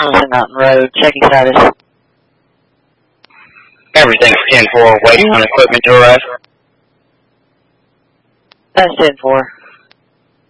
Carlson Mountain Road, checking status. Everything for 10-4, waiting on equipment to arrive. That's 10-4.